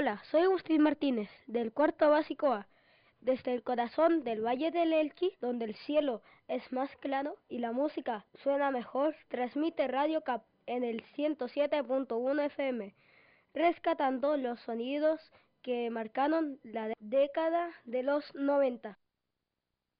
Hola, soy Agustín Martínez, del cuarto básico A. Desde el corazón del Valle del Elqui, donde el cielo es más claro y la música suena mejor, transmite Radio Cap en el 107.1 FM, rescatando los sonidos que marcaron la década de los 90.